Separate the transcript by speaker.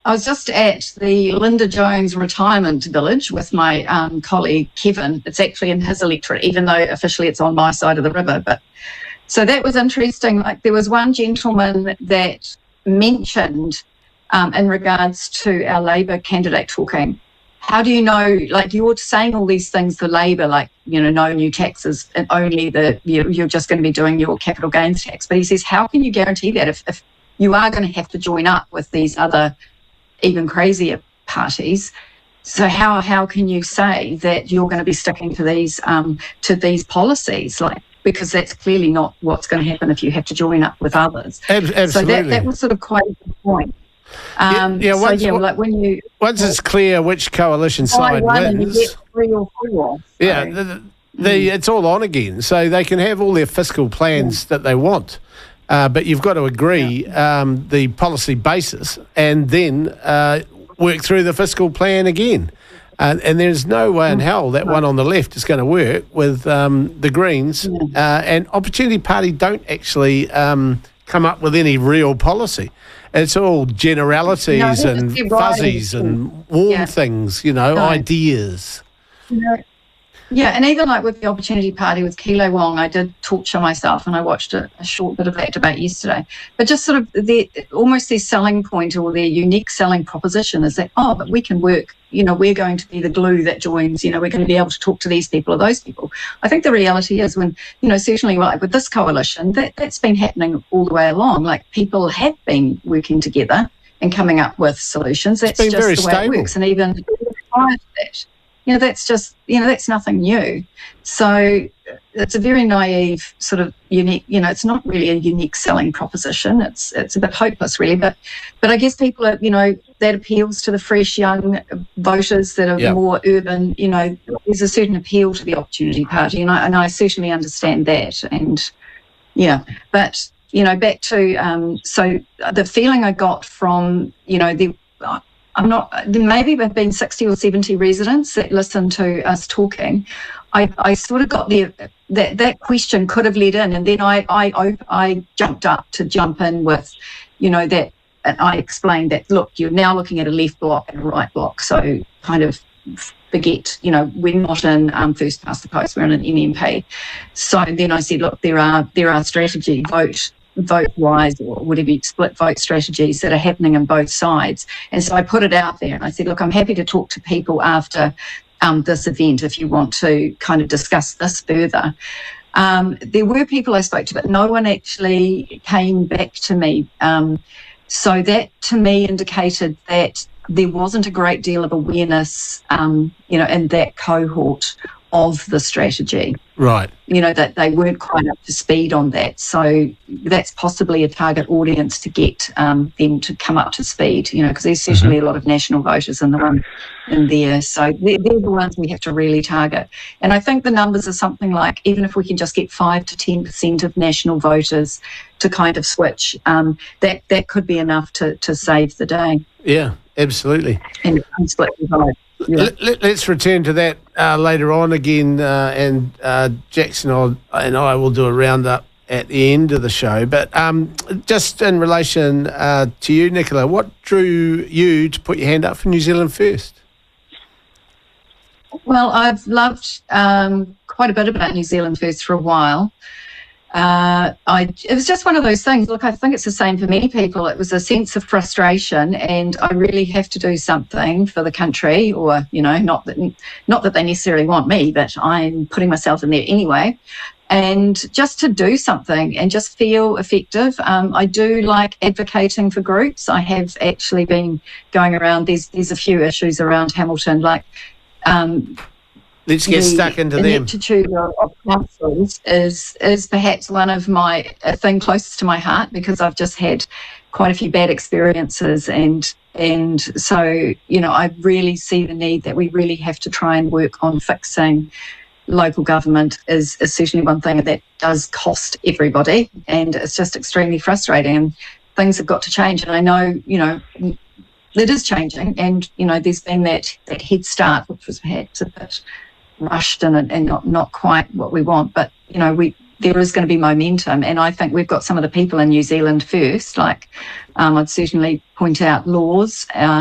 Speaker 1: I was just at the Linda Jones retirement village with my colleague Kevin. It's actually in his electorate, even though officially it's on my side of the river. But so that was interesting. Like there was one gentleman that mentioned in regards to our Labor candidate talking, how do you know, like you're saying all these things for Labor, like, no new taxes and only you're just going to be doing your capital gains tax. But he says, how can you guarantee that if you are going to have to join up with these other even crazier parties? So how can you say that you're going to be sticking to these policies? Like, because that's clearly not what's going to happen if you have to join up with others.
Speaker 2: Absolutely.
Speaker 1: So that was sort of quite a good point.
Speaker 2: Once
Speaker 1: when you
Speaker 2: it's clear which coalition side wins,
Speaker 1: you get 3 or 4. So.
Speaker 2: It's all on again. So they can have all their fiscal plans that they want. But you've got to agree the policy basis and then work through the fiscal plan again. And there's no way in hell that one on the left is going to work with the Greens. And Opportunity Party don't actually come up with any real policy. It's all generalities and fuzzies and warm things, ideas.
Speaker 1: Yeah, and even like with the Opportunity Party with Kilo Wong, I did torture myself and I watched a short bit of that debate yesterday. But just sort of almost their selling point or their unique selling proposition is that, but we can work, we're going to be the glue that joins, we're going to be able to talk to these people or those people. I think the reality is when, certainly like with this coalition, that's been happening all the way along. Like people have been working together and coming up with solutions. That's just the way it works. And even prior to that, that's just, that's nothing new. So it's a very naive sort of unique, it's not really a unique selling proposition. It's a bit hopeless really, but I guess people are, that appeals to the fresh young voters that are more urban, there's a certain appeal to the Opportunity Party and I certainly understand that. And but, back to, so the feeling I got from, there maybe have been 60 or 70 residents that listened to us talking. I sort of got that question could have led in, and then I jumped up to jump in with, that, and I explained that, look, you're now looking at a left block and a right block, so kind of forget, we're not in first past the post, we're in an MMP. So then I said, look, there are strategy vote-wise or whatever, split vote strategies that are happening on both sides. And so I put it out there and I said, look, I'm happy to talk to people after this event if you want to kind of discuss this further. There were people I spoke to, but no one actually came back to me. So that to me indicated that there wasn't a great deal of awareness, in that cohort of the strategy.
Speaker 2: Right.
Speaker 1: That they weren't quite up to speed on that. So that's possibly a target audience to get them to come up to speed, because there's certainly a lot of national voters in there. So they're the ones we have to really target. And I think the numbers are something like, even if we can just get 5 to 10% of national voters to kind of switch, that could be enough to save the day.
Speaker 2: Yeah, absolutely.
Speaker 1: And split the vote. Yeah.
Speaker 2: Let's return to that later on again, and Jackson and I will do a roundup at the end of the show. But just in relation to you, Nicola, what drew you to put your hand up for New Zealand First?
Speaker 1: Well, I've loved quite a bit about New Zealand First for a while. It was just one of those things. Look, I think it's the same for many people. It was a sense of frustration, and I really have to do something for the country, or not that they necessarily want me, but I'm putting myself in there anyway. And just to do something and just feel effective. I do like advocating for groups. I have actually been going around. There's a few issues around Hamilton, like.
Speaker 2: Let's get stuck into them. The
Speaker 1: ineptitude of councils is perhaps one of my thing closest to my heart, because I've just had quite a few bad experiences, and so I really see the need that we really have to try and work on fixing local government. Is certainly one thing that does cost everybody, and it's just extremely frustrating. And things have got to change, and I know it is changing, and there's been that head start, which was perhaps a bit rushed and not quite what we want, but there is going to be momentum. And I think we've got some of the people in New Zealand first, like I'd certainly point out Laws,